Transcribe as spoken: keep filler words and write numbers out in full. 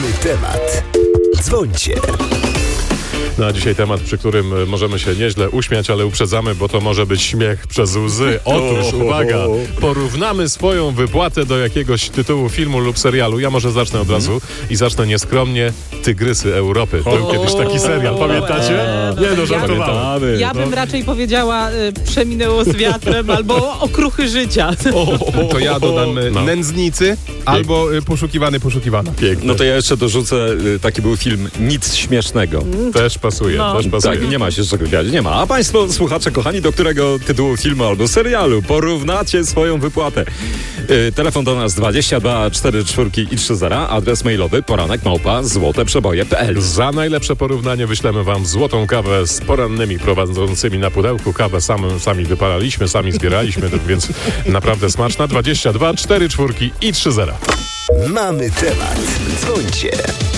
Mamy temat. Dzwońcie. No a dzisiaj temat, przy którym możemy się nieźle uśmiać, ale uprzedzamy, bo to może być śmiech przez łzy. Otóż, uwaga, porównamy swoją wypłatę do jakiegoś tytułu filmu lub serialu. Ja może zacznę od razu i zacznę nieskromnie. Tygrysy Europy. Był kiedyś taki serial, pamiętacie? Nie, no żartowałem. Ja bym raczej powiedziała y, Przeminęło z wiatrem albo Okruchy życia. To ja dodam y, No. Nędznicy albo y, Poszukiwany, Poszukiwana. Piękne. No to ja jeszcze dorzucę, y, taki był film Nic śmiesznego. Też pasuje, No. też pasuje. Tak, nie ma się z czego śmiać, nie ma. A państwo, słuchacze kochani, do którego tytułu filmu albo serialu porównacie swoją wypłatę? Y, telefon do nas dwadzieścia dwa cztery cztery i trzy zera, adres mailowy poranek małpa złote przeboje kropka p l. Za najlepsze porównanie wyślemy wam złotą kawę z porannymi prowadzącymi na pudełku. Kawę samym, sami wypalaliśmy, sami zbieraliśmy, więc naprawdę smaczna. dwadzieścia dwa cztery cztery i trzy zera. Mamy temat. Dzwońcie.